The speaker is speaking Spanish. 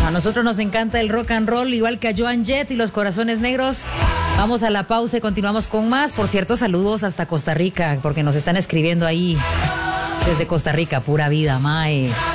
A nosotros nos encanta el rock and roll, igual que a Joan Jett y los Corazones Negros. Vamos a la pausa y continuamos con más. Por cierto, saludos hasta Costa Rica, porque nos están escribiendo ahí desde Costa Rica, pura vida, mae.